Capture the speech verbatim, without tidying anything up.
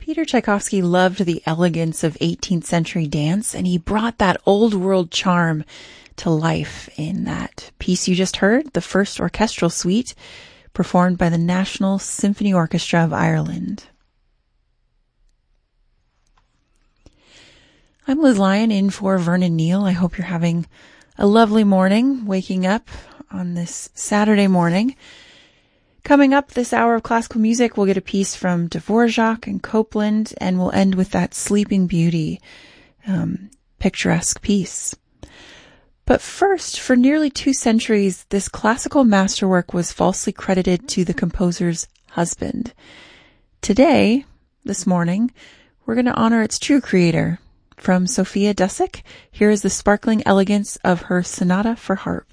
Peter Tchaikovsky loved the elegance of eighteenth century dance, and he brought that old world charm to life in that piece you just heard, the First Orchestral Suite, performed by the National Symphony Orchestra of Ireland. I'm Liz Lyon in for Vernon Neal. I hope you're having a lovely morning, waking up on this Saturday morning. Coming up this hour of classical music, we'll get a piece from Dvorak and Copland, and we'll end with that Sleeping Beauty um, picturesque piece. But first, for nearly two centuries, this classical masterwork was falsely credited to the composer's husband. Today, this morning, we're going to honor its true creator. From Sophia Dusick, here is the sparkling elegance of her Sonata for Harp.